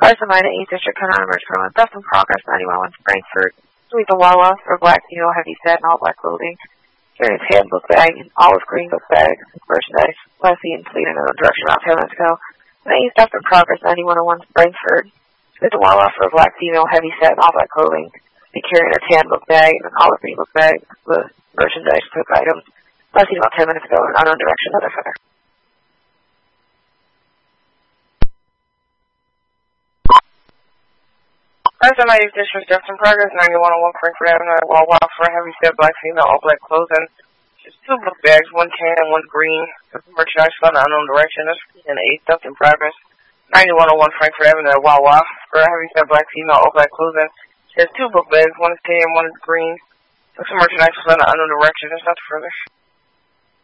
Carson Minor 8th District, Canada, Maryland. Theft in progress, 91 Frankfurt. Sweet the Wawa for black female, heavy set, and all black clothing. Carrying a tan book bag, an olive green book bag, merchandise, lessee and fleet in another direction about 10 minutes ago. And 8th Theft in progress, 9101 Frankfurt. Sweet the Wawa for black female, heavy set, and all black clothing. Be carrying a tan book bag, an olive green book bag, with merchandise, cook items. Lessee about 10 minutes ago in unknown direction, another fender. Carson Minor 8th District, Theft in progress, 9101 Frankfurt Avenue, Wawa for heavy set, black female, all black clothing. Just 2 book bags, 1 tan and 1 green. Merchandise from the unknown direction. And 8th Theft in progress, 9101 Frankfurt Avenue, Wawa for heavy set, black female, all black clothing. There's 2 book bags, 1 is tan, 1 is green. Some merchandise from the unknown direction. There's nothing further.